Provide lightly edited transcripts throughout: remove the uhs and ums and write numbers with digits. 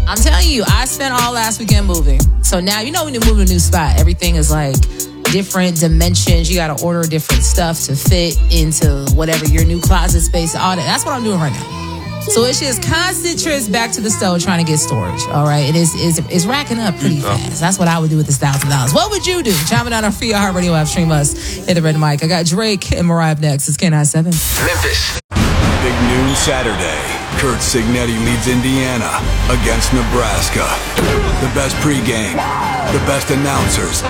I'm telling you, I spent all last weekend moving. So now, you know, when you move to a new spot, everything is like different dimensions. You got to order different stuff to fit into whatever your new closet space, all that. That's what I'm doing right now. So it's just constant trips back to the store trying to get storage. All right. It's racking up pretty fast. That's what I would do with this $1,000. What would you do? Chime in on our free iHeartRadio app. Stream us at the Red Mic. I got Drake and Mariah up next. It's K97. Memphis. Big noon Saturday. Kurt Signetti leads Indiana against Nebraska. The best pregame. The best announcers.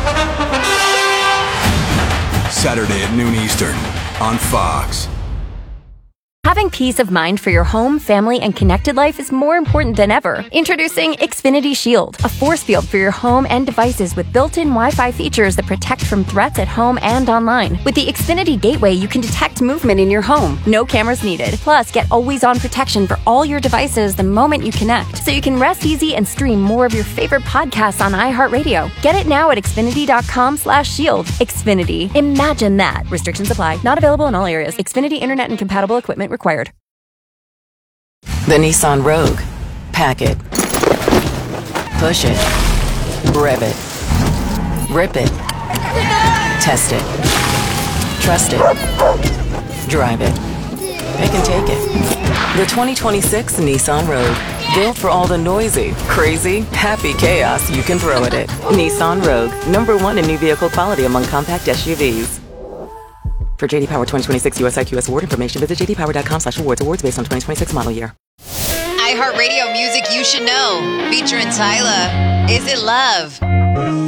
Saturday at noon Eastern on Fox. Having peace of mind for your home, family, and connected life is more important than ever. Introducing Xfinity Shield, a force field for your home and devices with built-in Wi-Fi features that protect from threats at home and online. With the Xfinity Gateway, you can detect movement in your home. No cameras needed. Plus, get always-on protection for all your devices the moment you connect, so you can rest easy and stream more of your favorite podcasts on iHeartRadio. Get it now at Xfinity.com/shield. Xfinity. Imagine that. Restrictions apply. Not available in all areas. Xfinity Internet and compatible equipment required. The Nissan Rogue. Pack it. Push it. Rev it. Rip it. Test it. Trust it. Drive it. It can take it. The 2026 Nissan Rogue. Built for all the noisy, crazy, happy chaos you can throw at it. Nissan Rogue. #1 in new vehicle quality among compact SUVs. For JD Power 2026 US IQS award information, visit jdpower.com/awards. Awards based on 2026 model year. iHeartRadio music you should know. Featuring Tyla. Is It Love?